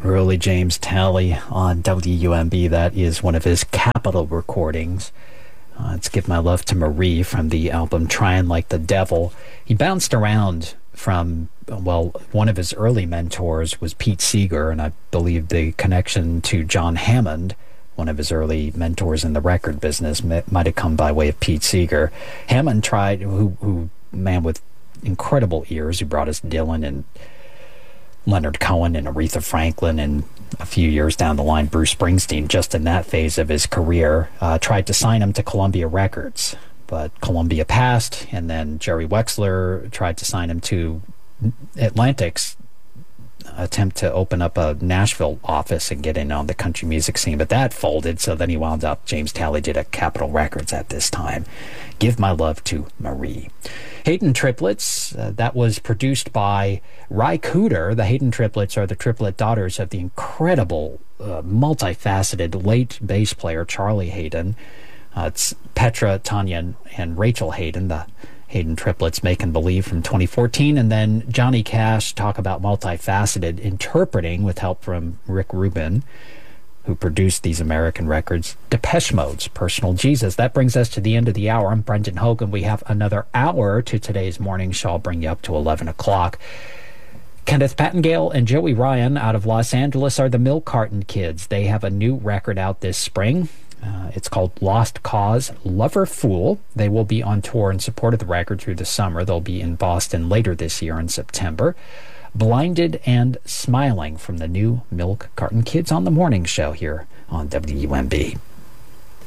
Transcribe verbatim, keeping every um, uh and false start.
Early James Talley on W U M B. That is one of his Capitol recordings. Uh, let's give my love to Marie from the album Trying Like the Devil. He bounced around from, well, one of his early mentors was Pete Seeger, and I believe the connection to John Hammond, one of his early mentors in the record business, might have come by way of Pete Seeger. Hammond tried, who, who man with incredible ears, who brought us Dylan and Leonard Cohen and Aretha Franklin, and a few years down the line, Bruce Springsteen, just in that phase of his career, uh, tried to sign him to Columbia Records. But Columbia passed, and then Jerry Wexler tried to sign him to Atlantic's attempt to open up a Nashville office and get in on the country music scene. But that folded, so then he wound up, James Talley did at Capitol Records at this time. Give My Love to Marie. Hayden Triplets, uh, that was produced by Ry Cooder. The Hayden Triplets are the triplet daughters of the incredible, uh, multifaceted late bass player Charlie Hayden. Uh, it's Petra, Tanya, and, and Rachel Hayden, the Hayden Triplets, Making Believe from twenty fourteen. And then Johnny Cash, talk about multifaceted interpreting with help from Rick Rubin, who produced these American records. Depeche Mode's Personal Jesus. That brings us to the end of the hour. I'm Brendan Hogan. We have another hour to today's morning show. I'll bring you up to eleven o'clock. Kenneth Pattengale and Joey Ryan out of Los Angeles are the Milk Carton Kids. They have a new record out this spring. Uh, it's called Lost Cause, Lover Fool. They will be on tour in support of the record through the summer. They'll be in Boston later this year in September. Blinded and Smiling from the new Milk Carton Kids on the morning show here on W U M B.